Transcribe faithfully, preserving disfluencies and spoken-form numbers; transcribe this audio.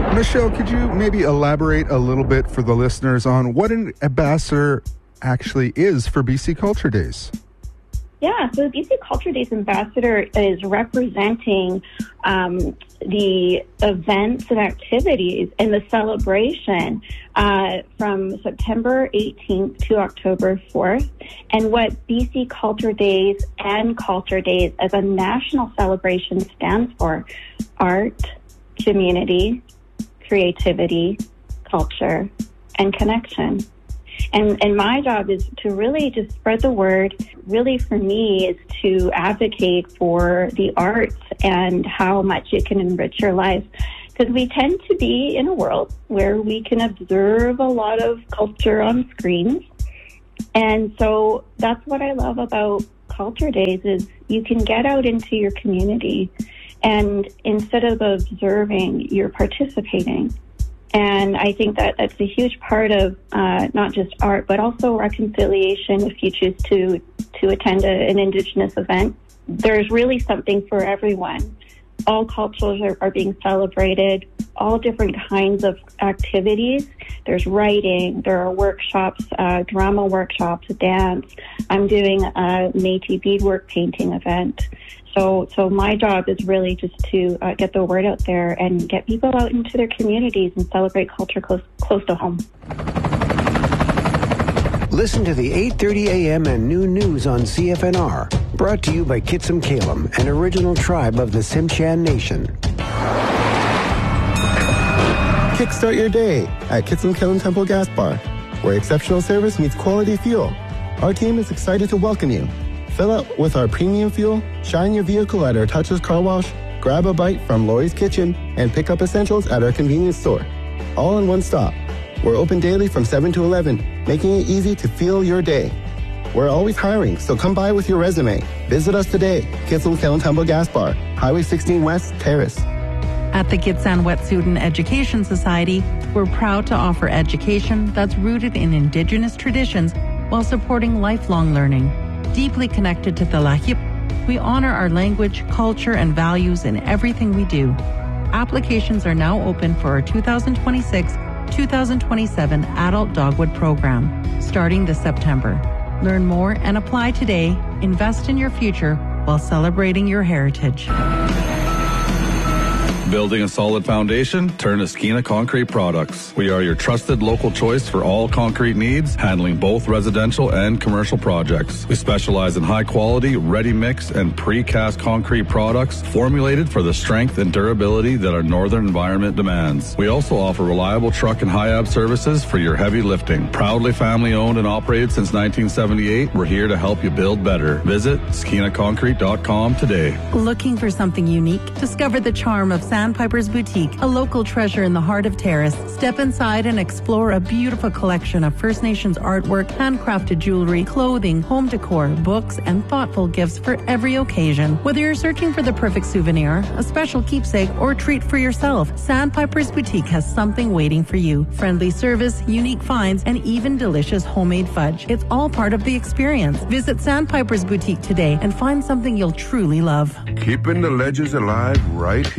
Michelle, could you maybe elaborate a little bit for the listeners on what an ambassador actually is for B C Culture Days? Yeah, so the B C Culture Days ambassador is representing um, the events and activities and the celebration uh, from September eighteenth to October fourth, and what B C Culture Days and Culture Days as a national celebration stands for: art, community, creativity, culture, and connection. And, and my job is to really just spread the word. Really, for me, is to advocate for the arts and how much it can enrich your life. Because we tend to be in a world where we can observe a lot of culture on screens. And so that's what I love about Culture Days is you can get out into your community, and instead of observing, you're participating. And I think that that's a huge part of uh, not just art, but also reconciliation if you choose to, to attend a, an Indigenous event. There's really something for everyone. All cultures are, are being celebrated, all different kinds of activities. There's writing, there are workshops, uh, drama workshops, dance. I'm doing a Métis beadwork painting event. So, so my job is really just to uh, get the word out there and get people out into their communities and celebrate culture close, close to home. Listen to the eight thirty a.m. and noon news on C F N R. Brought to you by Kitsum Kalem, an original tribe of the Tsimshian Nation. Kickstart your day at Kitsum Kalem Temple Gas Bar, where exceptional service meets quality fuel. Our team is excited to welcome you. Fill up with our premium fuel, shine your vehicle at our Touches Car Wash, grab a bite from Lori's Kitchen, and pick up essentials at our convenience store. All in one stop. We're open daily from seven to eleven, making it easy to fuel your day. We're always hiring, so come by with your resume. Visit us today, Kitsum Kalem Temple Gas Bar, Highway sixteen West, Terrace. At the Gitxsan Wet'suwet'en Education Society, we're proud to offer education that's rooted in Indigenous traditions while supporting lifelong learning. Deeply connected to the Lahip, we honor our language, culture, and values in everything we do. Applications are now open for our two thousand twenty-six two thousand twenty-seven Adult Dogwood Program, starting this September. Learn more and apply today. Invest in your future while celebrating your heritage. Building a solid foundation? Turn to Skeena Concrete Products. We are your trusted local choice for all concrete needs, handling both residential and commercial projects. We specialize in high quality, ready mix, and precast concrete products formulated for the strength and durability that our northern environment demands. We also offer reliable truck and high-ab services for your heavy lifting. Proudly family owned and operated since nineteen seventy-eight, we're here to help you build better. Visit skeena concrete dot com today. Looking for something unique? Discover the charm of Sandpiper's Boutique, a local treasure in the heart of Terrace. Step inside and explore a beautiful collection of First Nations artwork, handcrafted jewelry, clothing, home decor, books, and thoughtful gifts for every occasion. Whether you're searching for the perfect souvenir, a special keepsake, or treat for yourself, Sandpiper's Boutique has something waiting for you. Friendly service, unique finds, and even delicious homemade fudge. It's all part of the experience. Visit Sandpiper's Boutique today and find something you'll truly love. Keeping the legends alive right here.